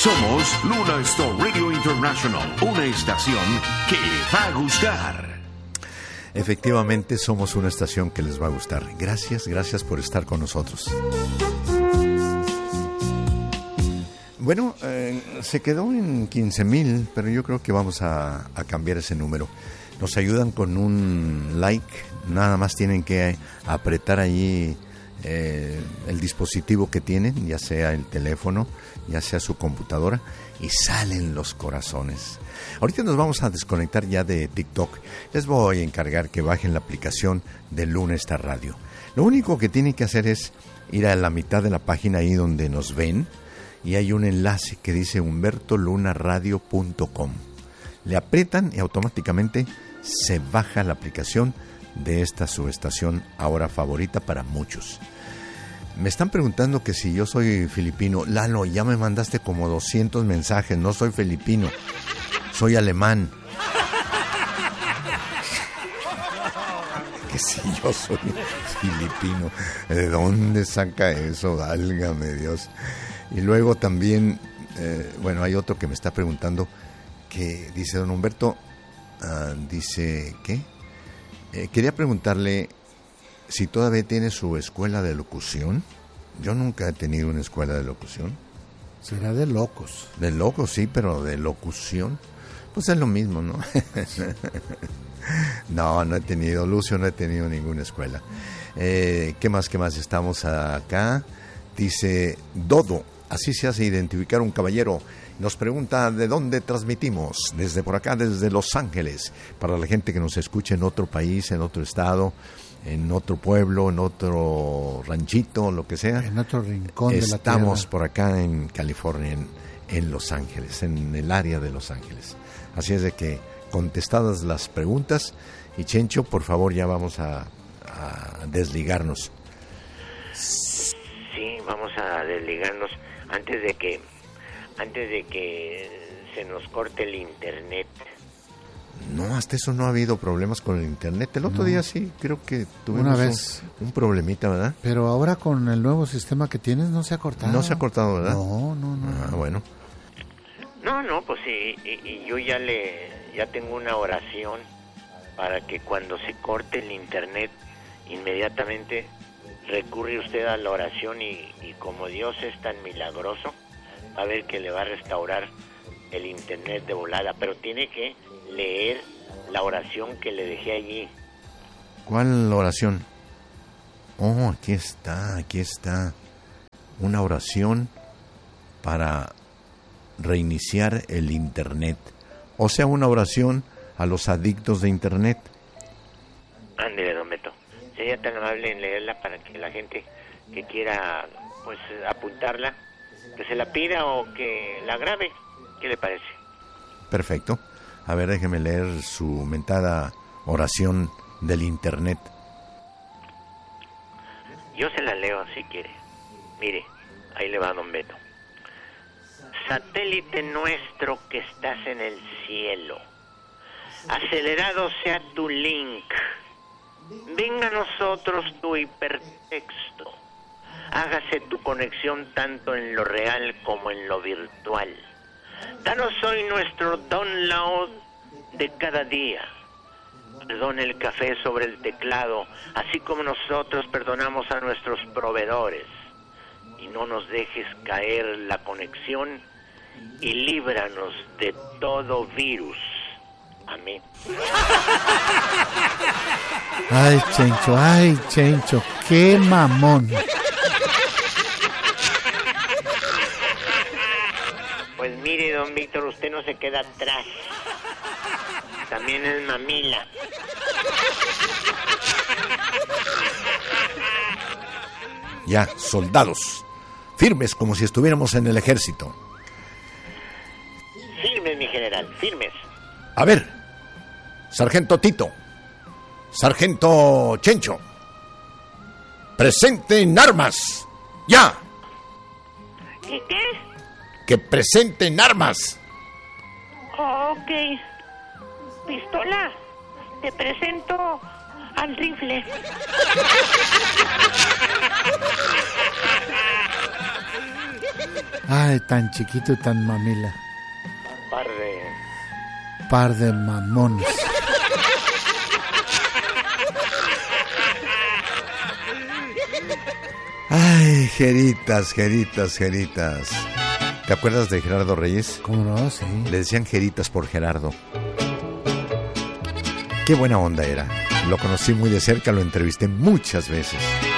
Somos Luna Star Radio International, una estación que le va a gustar. Efectivamente, somos una estación que les va a gustar. Gracias por estar con nosotros. Bueno, se quedó en 15,000, pero yo creo que vamos a cambiar ese número. Nos ayudan con un like, nada más tienen que apretar allí el dispositivo que tienen, ya sea el teléfono, ya sea su computadora, y salen los corazones. Ahorita nos vamos a desconectar ya de TikTok. Les voy a encargar que bajen la aplicación de Luna Star Radio. Lo único que tienen que hacer es ir a la mitad de la página ahí donde nos ven, y hay un enlace que dice humbertolunaradio.com. Le aprietan y automáticamente se baja la aplicación de esta su estación ahora favorita para muchos. Me están preguntando que si yo soy filipino. Lalo, ya me mandaste como 200 mensajes. No soy filipino, soy alemán. Que si yo soy filipino, ¿de dónde saca eso? Válgame Dios. Y luego también, bueno, hay otro que me está preguntando, que dice: don Humberto, dice, ¿qué? Quería preguntarle si todavía tiene su escuela de locución. Yo nunca he tenido una escuela de locución. Será de locos. De locos, sí, pero de locución, pues es lo mismo, ¿no? No he tenido, Lucio, no he tenido ninguna escuela. ¿Qué más? Estamos acá. Dice Dodo, así se hace identificar un caballero. Nos pregunta de dónde transmitimos. Desde por acá, desde Los Ángeles. Para la gente que nos escucha en otro país, en otro estado, en otro pueblo, en otro ranchito, lo que sea. En otro rincón de la tierra. Estamos por acá en California, en Los Ángeles, en el área de Los Ángeles. Así es de que, contestadas las preguntas, y Chencho, por favor, ya vamos a desligarnos. Sí, vamos a desligarnos antes de que se nos corte el internet. No, hasta eso no ha habido problemas con el internet. El otro día sí, creo que tuvimos una vez un problemita, ¿verdad? Pero ahora con el nuevo sistema que tienes no se ha cortado. No se ha cortado, ¿verdad? No. Bueno. No, pues sí, y yo ya tengo una oración para que cuando se corte el internet, inmediatamente recurre usted a la oración y como Dios es tan milagroso, a ver que le va a restaurar el internet de volada, pero tiene que leer la oración que le dejé allí. ¿Cuál oración? Oh, aquí está. Una oración para reiniciar el internet. O sea, una oración a los adictos de internet. Ándele, don Beto. Sería tan amable en leerla para que la gente que quiera, pues, apuntarla, que se la pida o que la grabe. ¿Qué le parece? Perfecto. A ver, déjeme leer su mentada oración del internet. Yo se la leo si quiere. Mire, ahí le va, don Beto. Satélite nuestro que estás en el cielo, acelerado sea tu link. Venga a nosotros tu hipertexto. Hágase tu conexión tanto en lo real como en lo virtual. Danos hoy nuestro download de cada día. Perdona el café sobre el teclado, así como nosotros perdonamos a nuestros proveedores. Y no nos dejes caer la conexión y líbranos de todo virus. Amén. Ay, Chencho, qué mamón. Pues mire, don Víctor, usted no se queda atrás. También es mamila. Ya, soldados, firmes como si estuviéramos en el ejército. Firmes, mi general, firmes. A ver, sargento Tito, sargento Chencho, presenten armas, ya. ¿Qué? Que presenten armas. Ok. Pistola, te presento al rifle. Ay, tan chiquito y tan mamila. Par de mamones. Ay, Jeritas. ¿Te acuerdas de Gerardo Reyes? ¿Cómo no? Sí. Le decían Jeritas por Gerardo. Qué buena onda era. Lo conocí muy de cerca, lo entrevisté muchas veces.